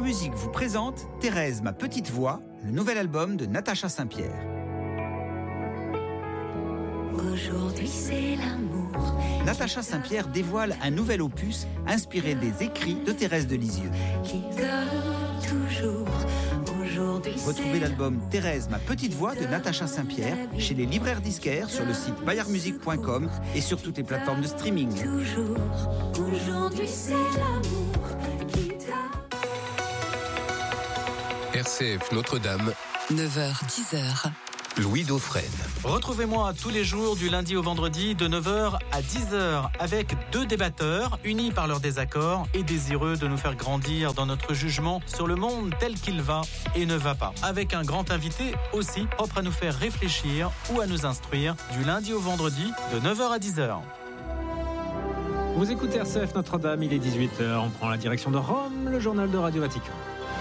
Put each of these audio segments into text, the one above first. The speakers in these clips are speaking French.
Musique vous présente Thérèse, ma petite voix, le nouvel album de Natacha Saint-Pierre. Aujourd'hui c'est l'amour. Natacha Saint-Pierre dévoile un nouvel opus inspiré des écrits de Thérèse de Lisieux. Qui donne toujours. Aujourd'hui Retrouvez l'album Thérèse, ma petite voix de Natacha Saint-Pierre chez les libraires disquaires, sur le site bayardmusique.com et sur toutes les plateformes de streaming. toujours. Aujourd'hui c'est l'amour qui t'a. RCF Notre-Dame, 9h-10h. Louis Dauphren. Retrouvez-moi tous les jours du lundi au vendredi de 9h à 10h avec deux débatteurs unis par leurs désaccords et désireux de nous faire grandir dans notre jugement sur le monde tel qu'il va et ne va pas. Avec un grand invité aussi propre à nous faire réfléchir ou à nous instruire du lundi au vendredi de 9h à 10h. Vous écoutez RCF Notre-Dame, il est 18h, on prend la direction de Rome, le journal de Radio Vatican.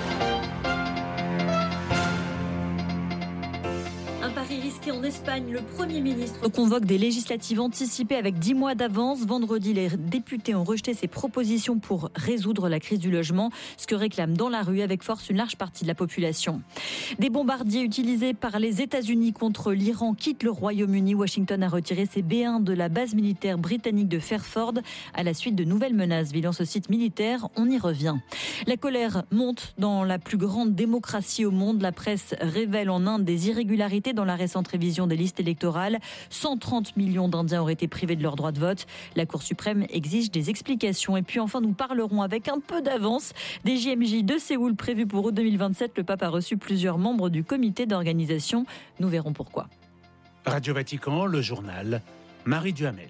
Un pari risqué en Espagne, le Premier ministre convoque des législatives anticipées avec 10 mois d'avance. Vendredi, les députés ont rejeté ses propositions pour résoudre la crise du logement, ce que réclame dans la rue avec force une large partie de la population. Des bombardiers utilisés par les États-Unis contre l'Iran quittent le Royaume-Uni. Washington a retiré ses B-1 de la base militaire britannique de Fairford à la suite de nouvelles menaces visant ce site militaire. On y revient. La colère monte dans la plus grande démocratie au monde. La presse révèle en Inde des irrégularités dans la récente révision des listes électorales. 130 millions d'Indiens auraient été privés de leur droit de vote. La Cour suprême exige des explications. Et puis enfin, nous parlerons avec un peu d'avance des JMJ de Séoul prévus pour août 2027. Le pape a reçu plusieurs membres du comité d'organisation. Nous verrons pourquoi. Radio Vatican, le journal, Marie Duhamel.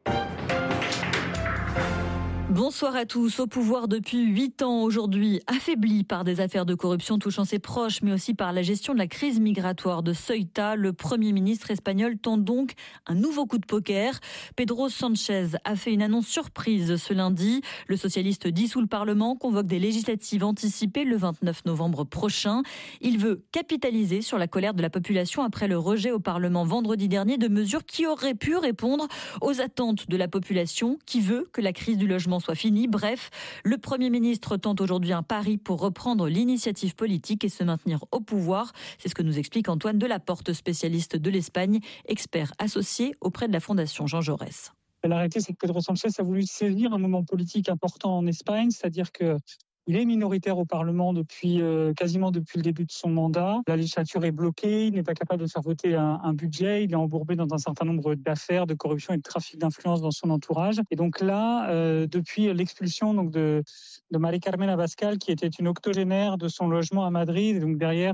Bonsoir à tous. Au pouvoir depuis 8 ans aujourd'hui, affaibli par des affaires de corruption touchant ses proches, mais aussi par la gestion de la crise migratoire de Ceuta, le Premier ministre espagnol tente donc un nouveau coup de poker. Pedro Sánchez a fait une annonce surprise ce lundi. Le socialiste dissout le Parlement, convoque des législatives anticipées le 29 novembre prochain. Il veut capitaliser sur la colère de la population après le rejet au Parlement vendredi dernier de mesures qui auraient pu répondre aux attentes de la population qui veut que la crise du logement soit fini. Bref, le Premier ministre tente aujourd'hui un pari pour reprendre l'initiative politique et se maintenir au pouvoir. C'est ce que nous explique Antoine Delaporte, spécialiste de l'Espagne, expert associé auprès de la Fondation Jean Jaurès. La réalité, c'est que Pedro Sánchez a voulu saisir un moment politique important en Espagne, c'est-à-dire que il est minoritaire au Parlement quasiment depuis le début de son mandat. La législature est bloquée, il n'est pas capable de faire voter un budget, il est embourbé dans un certain nombre d'affaires de corruption et de trafic d'influence dans son entourage. Et donc là, depuis l'expulsion de María Carmen Abascal, qui était une octogénaire de son logement à Madrid, et donc derrière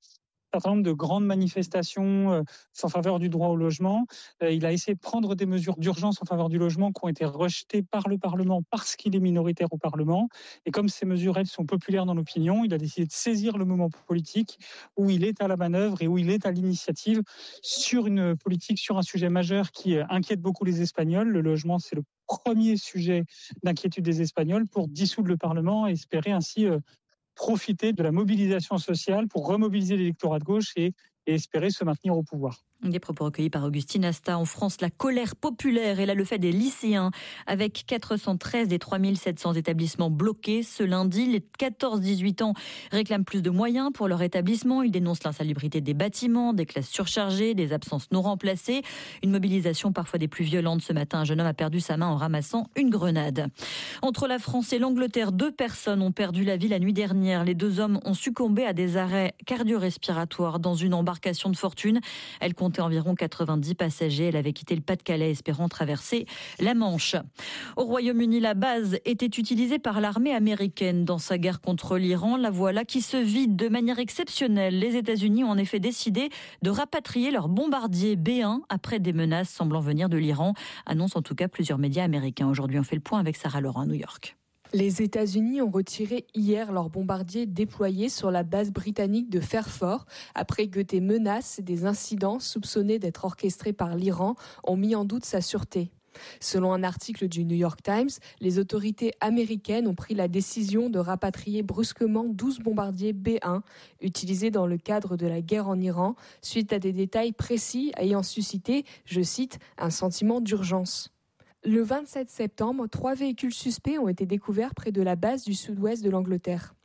un certain nombre de grandes manifestations en faveur du droit au logement. Il a essayé de prendre des mesures d'urgence en faveur du logement qui ont été rejetées par le Parlement parce qu'il est minoritaire au Parlement. Et comme ces mesures, elles, sont populaires dans l'opinion, il a décidé de saisir le moment politique où il est à la manœuvre et où il est à l'initiative sur une politique, sur un sujet majeur qui inquiète beaucoup les Espagnols. Le logement, c'est le premier sujet d'inquiétude des Espagnols pour dissoudre le Parlement et espérer ainsi profiter de la mobilisation sociale pour remobiliser l'électorat de gauche et espérer se maintenir au pouvoir. Des propos recueillis par Augustine Asta. En France, la colère populaire est là le fait des lycéens, avec 413 des 3700 établissements bloqués ce lundi. Les 14-18 ans réclament plus de moyens pour leur établissement. Ils dénoncent l'insalubrité des bâtiments, des classes surchargées, des absences non remplacées. Une mobilisation parfois des plus violentes. Ce matin, un jeune homme a perdu sa main en ramassant une grenade. Entre la France et l'Angleterre, 2 personnes ont perdu la vie la nuit dernière. Les 2 hommes ont succombé à des arrêts cardio-respiratoires dans une embarcation de fortune. Elle compte environ 90 passagers. Elle avait quitté le Pas-de-Calais espérant traverser la Manche. Au Royaume-Uni, la base était utilisée par l'armée américaine dans sa guerre contre l'Iran. La voilà qui se vide de manière exceptionnelle. Les États-Unis ont en effet décidé de rapatrier leurs bombardiers B-1 après des menaces semblant venir de l'Iran, annoncent en tout cas plusieurs médias américains. Aujourd'hui, on fait le point avec Sarah Laurent à New York. Les États-Unis ont retiré hier leurs bombardiers déployés sur la base britannique de Fairford après que des menaces et des incidents soupçonnés d'être orchestrés par l'Iran ont mis en doute sa sûreté. Selon un article du New York Times, les autorités américaines ont pris la décision de rapatrier brusquement 12 bombardiers B-1 utilisés dans le cadre de la guerre en Iran, suite à des détails précis ayant suscité, je cite, un sentiment d'urgence. Le 27 septembre, 3 véhicules suspects ont été découverts près de la base du sud-ouest de l'Angleterre.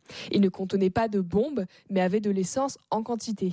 Il ne contenait pas de bombes, mais avait de l'essence en quantité.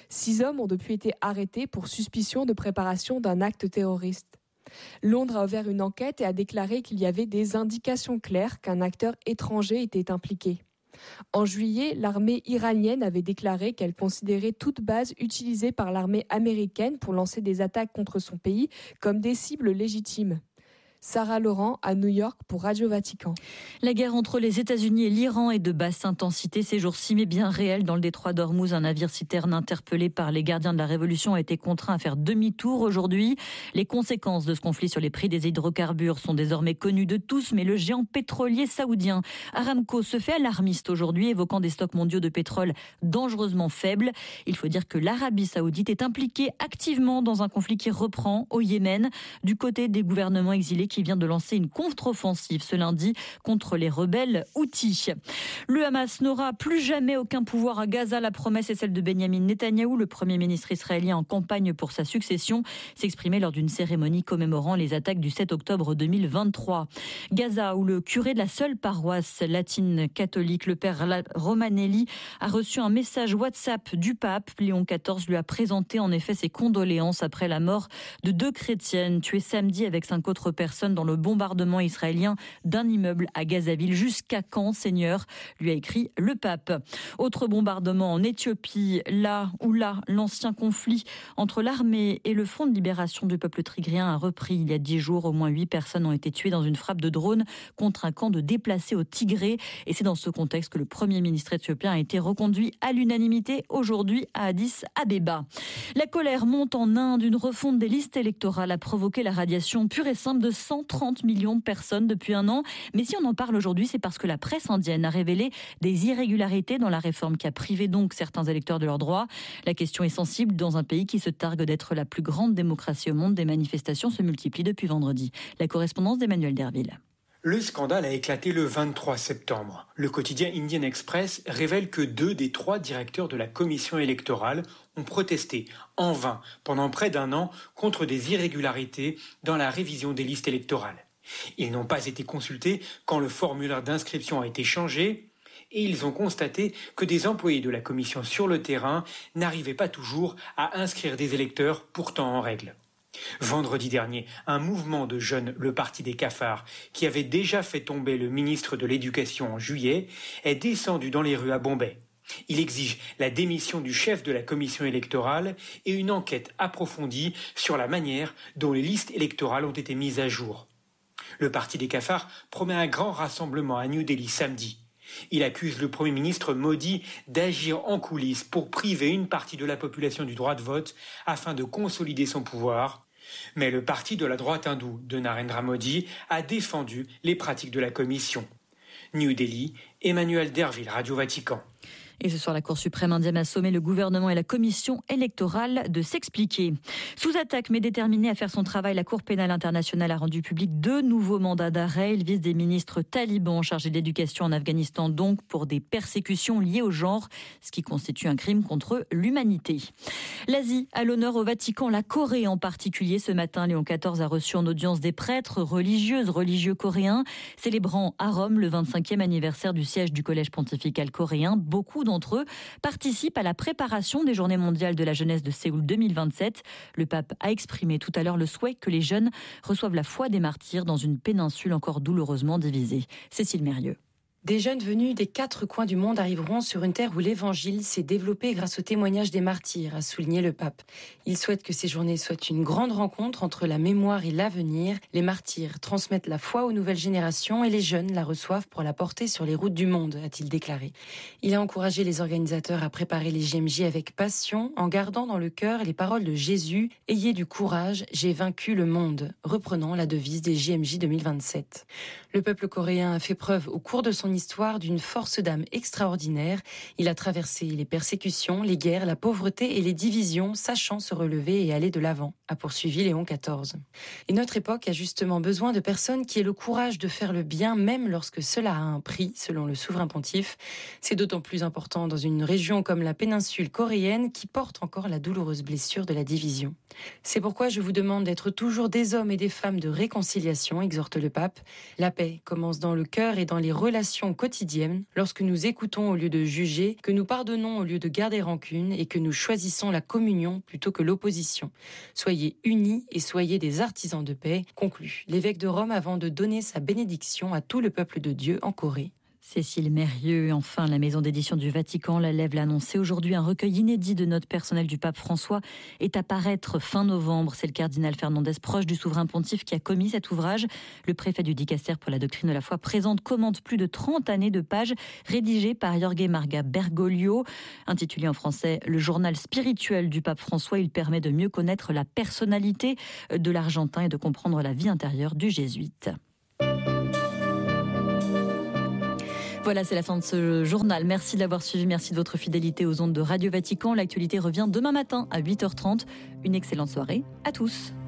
6 hommes ont depuis été arrêtés pour suspicion de préparation d'un acte terroriste. Londres a ouvert une enquête et a déclaré qu'il y avait des indications claires qu'un acteur étranger était impliqué. En juillet, l'armée iranienne avait déclaré qu'elle considérait toute base utilisée par l'armée américaine pour lancer des attaques contre son pays comme des cibles légitimes. Sarah Laurent à New York pour Radio Vatican. La guerre entre les États-Unis et l'Iran est de basse intensité ces jours-ci, mais bien réelle. Dans le détroit d'Ormuz, un navire-citerne interpellé par les gardiens de la Révolution a été contraint à faire demi-tour aujourd'hui. Les conséquences de ce conflit sur les prix des hydrocarbures sont désormais connues de tous, mais le géant pétrolier saoudien Aramco se fait alarmiste aujourd'hui, évoquant des stocks mondiaux de pétrole dangereusement faibles. Il faut dire que l'Arabie saoudite est impliquée activement dans un conflit qui reprend au Yémen, du côté des gouvernements exilés qui vient de lancer une contre-offensive ce lundi contre les rebelles houthis. Le Hamas n'aura plus jamais aucun pouvoir à Gaza. La promesse est celle de Benyamin Netanyahou, le Premier ministre israélien en campagne pour sa succession, s'exprimait lors d'une cérémonie commémorant les attaques du 7 octobre 2023. Gaza, où le curé de la seule paroisse latine catholique, le père Romanelli, a reçu un message WhatsApp du pape. Léon XIV lui a présenté en effet ses condoléances après la mort de 2 chrétiennes tuées samedi avec 5 autres personnes dans le bombardement israélien d'un immeuble à Gazaville. Jusqu'à quand, Seigneur, lui a écrit le pape. Autre bombardement en Éthiopie, là où l'ancien conflit entre l'armée et le Front de libération du peuple tigrien a repris il y a 10 jours. Au moins 8 personnes ont été tuées dans une frappe de drone contre un camp de déplacés au Tigré. Et c'est dans ce contexte que le Premier ministre éthiopien a été reconduit à l'unanimité aujourd'hui à Addis Abeba. La colère monte en Inde. Une refonte des listes électorales a provoqué la radiation pure et simple de 130 millions de personnes depuis un an. Mais si on en parle aujourd'hui, c'est parce que la presse indienne a révélé des irrégularités dans la réforme qui a privé donc certains électeurs de leurs droits. La question est sensible dans un pays qui se targue d'être la plus grande démocratie au monde. Des manifestations se multiplient depuis vendredi. La correspondance d'Emmanuel Derville. Le scandale a éclaté le 23 septembre. Le quotidien Indian Express révèle que 2 des 3 directeurs de la commission électorale ont protesté en vain pendant près d'1 an contre des irrégularités dans la révision des listes électorales. Ils n'ont pas été consultés quand le formulaire d'inscription a été changé et ils ont constaté que des employés de la commission sur le terrain n'arrivaient pas toujours à inscrire des électeurs pourtant en règle. Vendredi dernier, un mouvement de jeunes, le Parti des cafards, qui avait déjà fait tomber le ministre de l'Éducation en juillet, est descendu dans les rues à Bombay. Il exige la démission du chef de la commission électorale et une enquête approfondie sur la manière dont les listes électorales ont été mises à jour. Le Parti des cafards promet un grand rassemblement à New Delhi samedi. Il accuse le Premier ministre Modi d'agir en coulisses pour priver une partie de la population du droit de vote afin de consolider son pouvoir. Mais le parti de la droite hindoue de Narendra Modi a défendu les pratiques de la commission. New Delhi, Emmanuel Derville, Radio Vatican. Et ce soir, la Cour suprême indienne a sommé le gouvernement et la commission électorale de s'expliquer. Sous attaque, mais déterminée à faire son travail, la Cour pénale internationale a rendu public 2 nouveaux mandats d'arrêt. Ils visent des ministres talibans chargés d'éducation en Afghanistan, donc pour des persécutions liées au genre, ce qui constitue un crime contre l'humanité. L'Asie à l'honneur au Vatican, la Corée en particulier. Ce matin, Léon XIV a reçu en audience des prêtres, religieux coréens, célébrant à Rome le 25e anniversaire du siège du Collège pontifical coréen. Beaucoup d'entre eux participent à la préparation des Journées mondiales de la jeunesse de Séoul 2027. Le pape a exprimé tout à l'heure le souhait que les jeunes reçoivent la foi des martyrs dans une péninsule encore douloureusement divisée. Cécile Mérieux. Des jeunes venus des 4 coins du monde arriveront sur une terre où l'évangile s'est développé grâce au témoignage des martyrs, a souligné le pape. Il souhaite que ces journées soient une grande rencontre entre la mémoire et l'avenir. Les martyrs transmettent la foi aux nouvelles générations et les jeunes la reçoivent pour la porter sur les routes du monde, a-t-il déclaré. Il a encouragé les organisateurs à préparer les JMJ avec passion, en gardant dans le cœur les paroles de Jésus « Ayez du courage, j'ai vaincu le monde », reprenant la devise des JMJ 2027. Le peuple coréen a fait preuve au cours de son histoire d'une force d'âme extraordinaire. Il a traversé les persécutions, les guerres, la pauvreté et les divisions, sachant se relever et aller de l'avant, a poursuivi Léon XIV. Et notre époque a justement besoin de personnes qui aient le courage de faire le bien, même lorsque cela a un prix, selon le souverain pontife. C'est d'autant plus important dans une région comme la péninsule coréenne qui porte encore la douloureuse blessure de la division. C'est pourquoi je vous demande d'être toujours des hommes et des femmes de réconciliation, exhorte le pape. La paix commence dans le cœur et dans les relations action quotidienne, lorsque nous écoutons au lieu de juger, que nous pardonnons au lieu de garder rancune et que nous choisissons la communion plutôt que l'opposition. Soyez unis et soyez des artisans de paix, conclut l'évêque de Rome avant de donner sa bénédiction à tout le peuple de Dieu en Corée. Cécile Mérieux, enfin, la maison d'édition du Vatican, la Lève l'a annoncé aujourd'hui. Un recueil inédit de notes personnelles du pape François est à paraître fin novembre. C'est le cardinal Fernandez, proche du souverain pontife, qui a commis cet ouvrage. Le préfet du dicastère pour la doctrine de la foi commente plus de 30 années de pages rédigées par Jorge Marga Bergoglio. Intitulé en français « Le journal spirituel du pape François », il permet de mieux connaître la personnalité de l'Argentin et de comprendre la vie intérieure du jésuite. Voilà, c'est la fin de ce journal. Merci de l'avoir suivi, merci de votre fidélité aux ondes de Radio Vatican. L'actualité revient demain matin à 8h30. Une excellente soirée à tous.